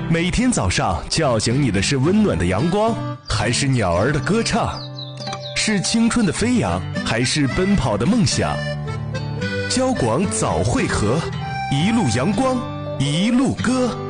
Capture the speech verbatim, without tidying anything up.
每天早上叫醒你的是温暖的阳光，还是鸟儿的歌唱？是青春的飞扬，还是奔跑的梦想？交广早会合，一路阳光，一路歌。